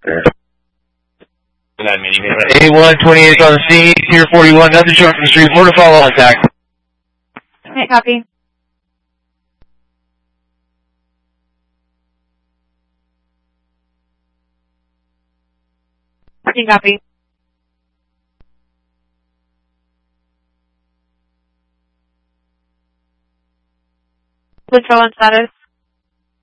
A128 on the scene, Tier 41, nothing short from the street, more to follow on tax. Okay, copy. Parking copy. What's on status?